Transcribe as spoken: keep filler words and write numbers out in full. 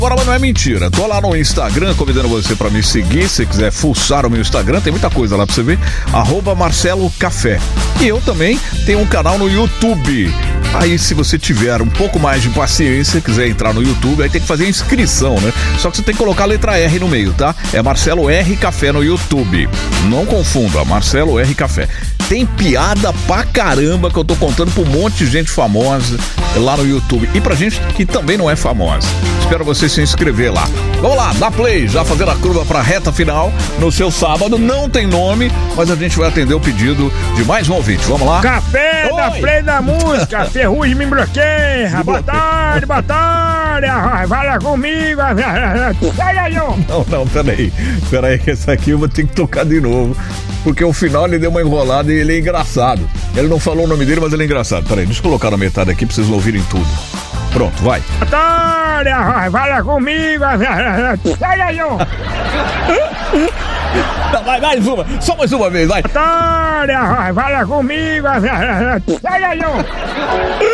Agora, mas não é mentira. Tô lá no Instagram convidando você pra me seguir. Se quiser fuçar o meu Instagram, tem muita coisa lá pra você ver. Arroba Marcelo Café. E eu também tenho um canal no YouTube. Aí, se você tiver um pouco mais de paciência, quiser entrar no YouTube, aí tem que fazer a inscrição, né? Só que você tem que colocar a letra R no meio, tá? É Marcelo R Café no YouTube. Não confunda, Marcelo R Café. Tem piada pra caramba que eu tô contando pra um monte de gente famosa lá no YouTube. E pra gente que também não é famosa. Espero você se inscrever lá. Vamos lá, dá play, já fazendo a curva pra reta final no seu sábado. Não tem nome, mas a gente vai atender o pedido de mais um ouvinte. Vamos lá? Café Oi. Da play da música, Ferrugem me bloqueia. Boa tarde, boa tarde. Vai lá comigo. Sai aí, ó. Não, não, peraí. Peraí, que essa aqui eu vou ter que tocar de novo. Porque o final ele deu uma enrolada e ele é engraçado. Ele não falou o nome dele, mas ele é engraçado. Peraí, deixa eu colocar na metade aqui pra vocês ouvirem tudo. Pronto, vai. Boa tarde, vai lá comigo. Sai aí, ó. Não, vai, mais uma, só mais uma vez, vai. Boa tarde, vai lá comigo. Sai aí, ó.